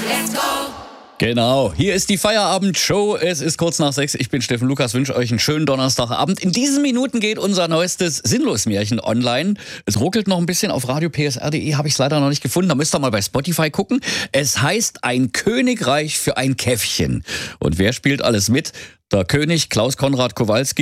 Genau, hier ist die Feierabendshow. Es ist kurz nach 6. Ich bin Steffen Lukas, wünsche euch einen schönen Donnerstagabend. In diesen Minuten geht unser neuestes Sinnlos-Märchen online. Es ruckelt noch ein bisschen. Auf radiopsr.de habe ich es leider noch nicht gefunden. Da müsst ihr mal bei Spotify gucken. Es heißt Ein Königreich für ein Käffchen. Und wer spielt alles mit? Der König Klaus Konrad Kowalski.